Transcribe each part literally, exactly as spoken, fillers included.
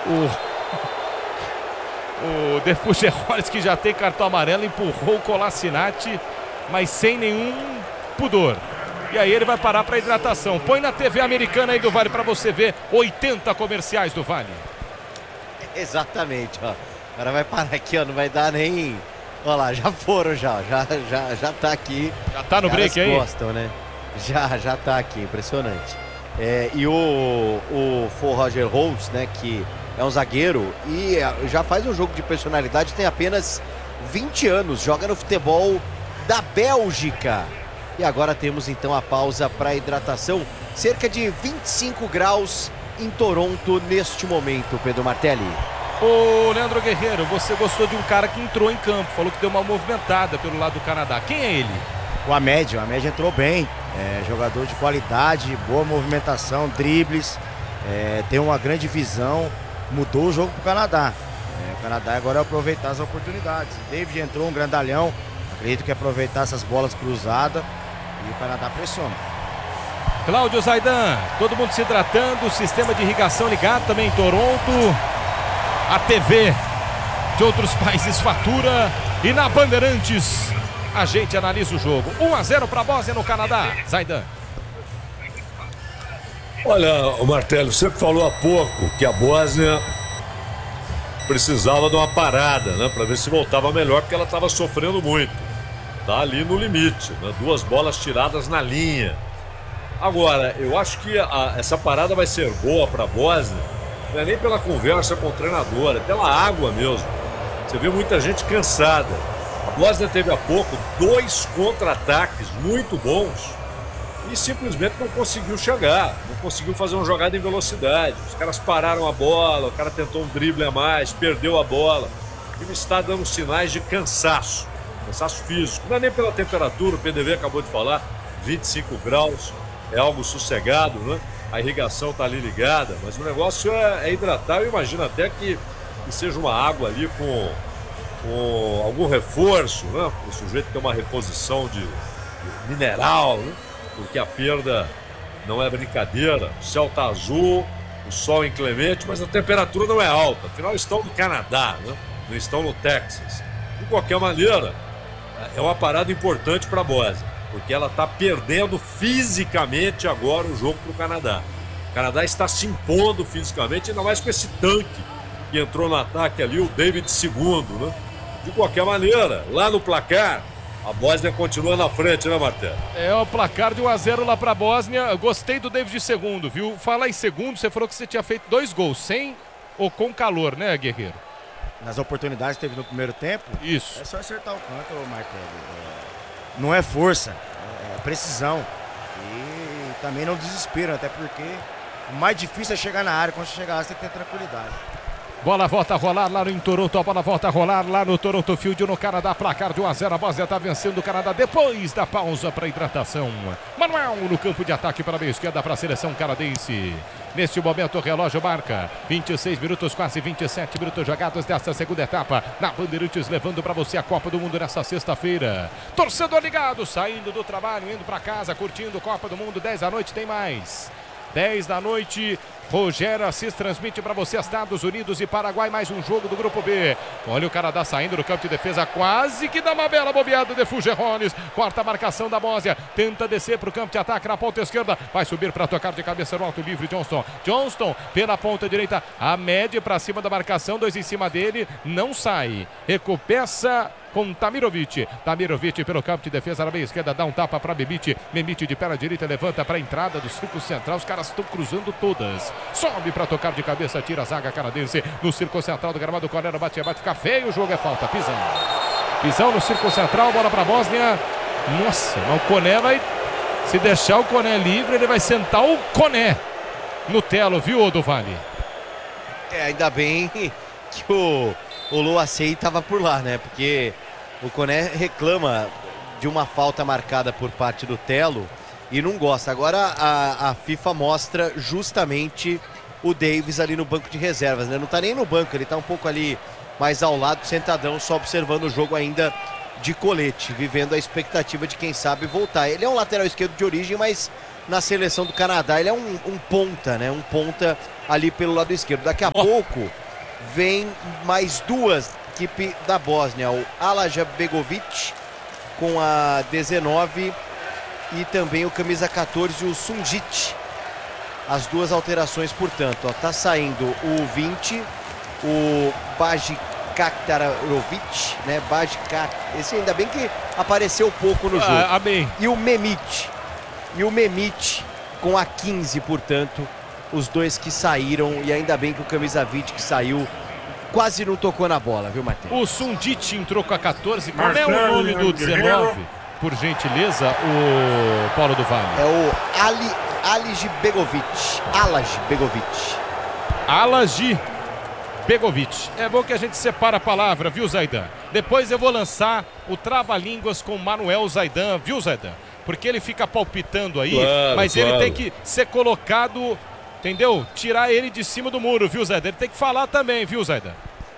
O, o De Fugeroles, que já tem cartão amarelo, empurrou o Kolasinac, mas sem nenhum pudor. E aí ele vai parar para hidratação. Põe na T V americana aí do Vale para você ver oitenta comerciais do Vale. Exatamente, ó. O cara vai parar aqui, ó. Não vai dar nem... Olha lá, já foram já. Já, já, já tá aqui. Já tá no break aí? Gostam, né? Já, já tá aqui. Impressionante. É, e o, o For Roger Rose, né? Que é um zagueiro e já faz um jogo de personalidade. Tem apenas vinte anos. Joga no futebol da Bélgica. E agora temos então a pausa para hidratação. Cerca de vinte e cinco graus em Toronto neste momento, Pedro Martelli. Ô, Leandro Guerreiro, você gostou de um cara que entrou em campo, falou que deu uma movimentada pelo lado do Canadá. Quem é ele? O Amédio. O Amédio entrou bem. É, jogador de qualidade, boa movimentação, dribles. É, tem uma grande visão. Mudou o jogo pro Canadá. É, o Canadá agora é aproveitar as oportunidades. O David entrou, um grandalhão. Acredito que aproveitar essas bolas cruzadas. E o Canadá pressiona. Cláudio Zaidan, todo mundo se hidratando, sistema de irrigação ligado também em Toronto. A T V de outros países fatura. E na Bandeirantes a gente analisa o jogo. um a zero para a Bósnia no Canadá. Zaidan. Olha, o Martelli, você falou há pouco que a Bósnia precisava de uma parada, né? Para ver se voltava melhor, porque ela estava sofrendo muito. Tá ali no limite, né? Duas bolas tiradas na linha. Agora, eu acho que a, essa parada vai ser boa para a Bósnia, não é nem pela conversa com o treinador, é pela água mesmo. Você vê muita gente cansada. A Bósnia teve há pouco dois contra-ataques muito bons e simplesmente não conseguiu chegar, não conseguiu fazer uma jogada em velocidade. Os caras pararam a bola, o cara tentou um drible a mais, perdeu a bola. O time está dando sinais de cansaço. Cansaço físico, não é nem pela temperatura, o P D V acabou de falar, vinte e cinco graus, é algo sossegado, né? A irrigação está ali ligada, mas o negócio é, é hidratar. Eu imagino até que, que seja uma água ali com, com algum reforço, né? O sujeito tem uma reposição de, de mineral, né? Porque a perda não é brincadeira. O céu está azul, o sol inclemente, mas a temperatura não é alta. Afinal, estão no Canadá, né? Não estão no Texas. De qualquer maneira, é uma parada importante para a Bósnia, porque ela está perdendo fisicamente agora o jogo para o Canadá. O Canadá está se impondo fisicamente, ainda mais com esse tanque que entrou no ataque ali, o David segundo, né? De qualquer maneira, lá no placar, a Bósnia continua na frente, né, Martelli? É o placar de um a zero lá para a Bósnia. Eu gostei do David segundo, viu? Falar em segundo, você falou que você tinha feito dois gols, sem ou com calor, né, Guerreiro? Nas oportunidades que teve no primeiro tempo, isso. É só acertar o canto, Martelli. É, não é força, é, é precisão. E também não desespero, até porque o mais difícil é chegar na área. Quando você chegar lá, você tem que ter tranquilidade. Bola volta a rolar lá no Toronto, a bola volta a rolar lá no Toronto Field, no Canadá, placar de um a zero, a Bósnia está vencendo o Canadá depois da pausa para hidratação. Manuel no campo de ataque para a meia esquerda para a seleção canadense. Neste momento o relógio marca vinte e seis minutos, quase vinte e sete minutos jogados desta segunda etapa. Na Bandeirantes, levando para você a Copa do Mundo nesta sexta-feira. Torcedor ligado, saindo do trabalho, indo para casa, curtindo Copa do Mundo, dez da noite tem mais. dez da noite, Rogério Assis transmite para você Estados Unidos e Paraguai, mais um jogo do Grupo B. Olha o Canadá saindo do campo de defesa, quase que dá uma bela bobeada de Fugeroles. Corta a marcação da Bósnia, tenta descer para o campo de ataque na ponta esquerda, vai subir para tocar de cabeça no alto livre, Johnston. Johnston pela ponta direita, a média para cima da marcação, dois em cima dele, não sai. Recopeça com Tamirovic. Tamirovic pelo campo de defesa na meia esquerda, dá um tapa para Memite. Memite de perna direita, levanta para a entrada do círculo central. Os caras estão cruzando todas. Sobe para tocar de cabeça, tira a zaga canadense no círculo central do gramado. Cornero bate, bate, fica feio. O jogo é falta. Pisão. Pisão no círculo central, bola para a Bósnia. Nossa, mas o Koné vai. Se deixar o Koné livre, ele vai sentar o Koné no telo, viu, do Vale? É, ainda bem que o. O Luacei estava por lá, né? Porque o Koné reclama de uma falta marcada por parte do Telo e não gosta. Agora a, a FIFA mostra justamente o Davis ali no banco de reservas, né? Não tá nem no banco, ele tá um pouco ali mais ao lado, sentadão, só observando o jogo ainda de colete, vivendo a expectativa de quem sabe voltar. Ele é um lateral esquerdo de origem, mas na seleção do Canadá. Ele é um, um ponta, né? Um ponta ali pelo lado esquerdo. Daqui a Oh. pouco vem mais duas equipe da Bósnia, o Alaja Begovic com a dezenove e também o camisa catorze, o Sunjic. As duas alterações, portanto, ó, tá saindo o vinte, o Baji Kaktarovic, né? Baji Kak... Esse ainda bem que apareceu pouco no jogo. Ah, amém. E o Memit. E o Memit com a quinze, portanto, os dois que saíram. E ainda bem que o camisa vinte que saiu quase não tocou na bola, viu, Matheus? O Sundic entrou com a catorze. Qual é o nome do dezenove? Por gentileza, o Paulo do Vale. É o Ali, Alij Begovic. Alaj Begovic. Alaj Begovic. É bom que a gente separa a palavra, viu, Zaidan? Depois eu vou lançar o trava-línguas com Manuel Zaidan, viu, Zaidan? Porque ele fica palpitando aí, Claro, mas claro. ele tem que ser colocado, entendeu? Tirar ele de cima do muro, viu, Zaidan? Ele tem que falar também, viu, Zaidan?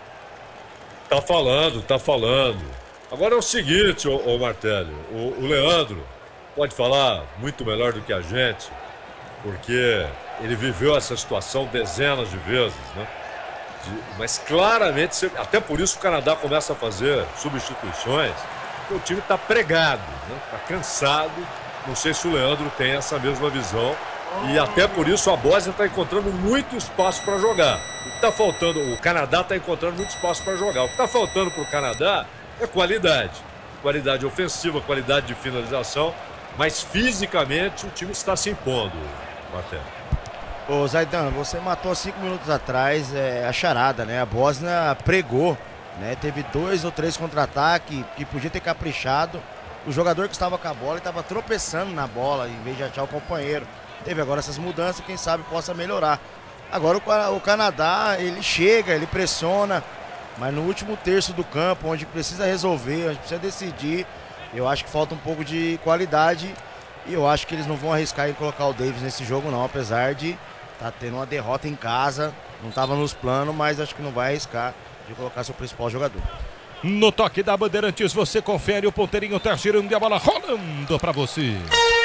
Tá falando, tá falando. Agora é o seguinte, ô, ô Martelli, o, o Leandro pode falar muito melhor do que a gente, porque ele viveu essa situação dezenas de vezes, né? De- mas claramente, você- até por isso o Canadá começa a fazer substituições, porque o time está pregado, né? Tá cansado. Não sei se o Leandro tem essa mesma visão. E até por isso a Bósnia está encontrando muito espaço para jogar. O que está faltando, o Canadá está encontrando muito espaço para jogar. O que está faltando para o Canadá é qualidade. Qualidade ofensiva, qualidade de finalização. Mas fisicamente o time está se impondo, Martelli. Ô Zaidan, você matou cinco minutos atrás é, a charada, né? A Bósnia pregou, né? Teve dois ou três contra-ataques que podia ter caprichado. O jogador que estava com a bola estava tropeçando na bola em vez de achar o companheiro. Teve agora essas mudanças, quem sabe possa melhorar. Agora o, Ca- o Canadá, ele chega, ele pressiona, mas no último terço do campo, onde precisa resolver, onde precisa decidir, eu acho que falta um pouco de qualidade. E eu acho que eles não vão arriscar em colocar o Davis nesse jogo não, apesar de tá tendo uma derrota em casa, não estava nos planos, mas acho que não vai arriscar de colocar seu principal jogador. No toque da Bandeirantes, você confere, o ponteirinho tá girando e a bola rolando pra você.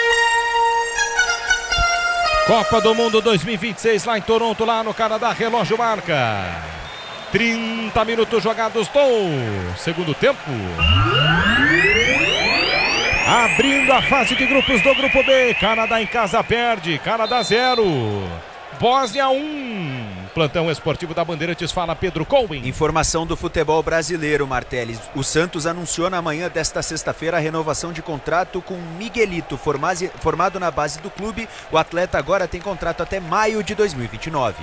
Copa do Mundo dois mil e vinte e seis lá em Toronto, lá no Canadá, relógio marca. trinta minutos jogados do segundo tempo. Abrindo a fase de grupos do grupo B, Canadá em casa perde, Canadá zero, Bósnia um. Plantão esportivo da Bandeirantes, fala Pedro Cohen. Informação do futebol brasileiro, Martelli. O Santos anunciou na manhã desta sexta-feira a renovação de contrato com Miguelito, formase- formado na base do clube. O atleta agora tem contrato até maio de dois mil e vinte e nove.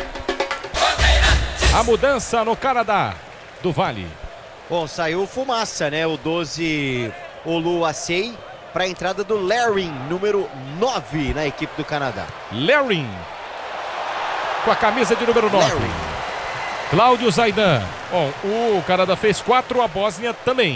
A mudança no Canadá, do Vale. Bom, saiu fumaça, né? O doze Oluwasei para a entrada do Larin, número nove na equipe do Canadá. Larin, com a camisa de número nove. Larin. Cláudio Zaidan. Bom, o Canadá fez quatro, a Bósnia também.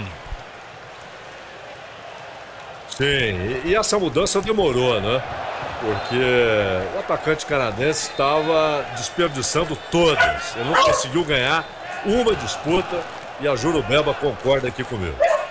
Sim, e, e essa mudança demorou, né? Porque o atacante canadense estava desperdiçando todas. Ele não conseguiu ganhar uma disputa e a Jurubeba concorda aqui comigo.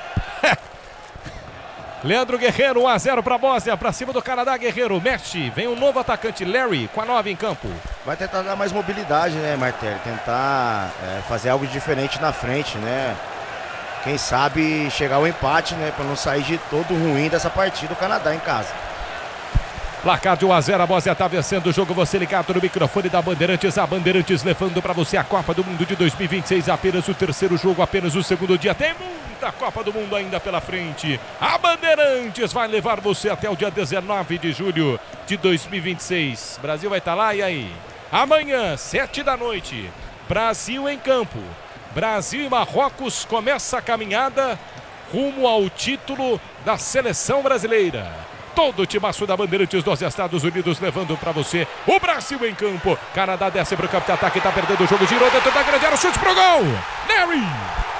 Leandro Guerreiro, um a zero para a Bósnia, para cima do Canadá. Guerreiro mexe, vem um novo atacante, Larry, com a nove em campo. Vai tentar dar mais mobilidade, né, Martelli? Tentar é, fazer algo diferente na frente, né? Quem sabe chegar ao empate, né? Para não sair de todo ruim dessa partida o Canadá em casa. Placar de um a zero, a Bósnia está vencendo o jogo. Você ligado no microfone da Bandeirantes. A Bandeirantes levando para você a Copa do Mundo de dois mil e vinte e seis. Apenas o terceiro jogo, apenas o segundo dia. Tem muita Copa do Mundo ainda pela frente. A Bandeirantes vai levar você até o dia dezenove de julho de dois mil e vinte e seis. Brasil vai estar lá, e aí? Amanhã, sete da noite, Brasil em campo. Brasil e Marrocos começa a caminhada rumo ao título da seleção brasileira. Todo o timaço da Bandeirantes dos Estados Unidos levando para você o Brasil em campo. Canadá desce para o campo de ataque, está perdendo o jogo, girou dentro da grande área, chute pro gol. Larry